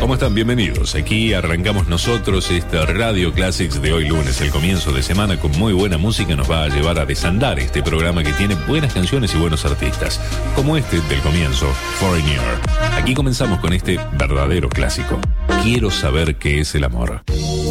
¿Cómo están? Bienvenidos. Aquí arrancamos nosotros esta Radio Classics de hoy lunes. El comienzo de semana con muy buena música nos va a llevar a desandar este programa que tiene buenas canciones y buenos artistas, como este del comienzo, Foreigner. Aquí comenzamos con este verdadero clásico. Quiero saber qué es el amor.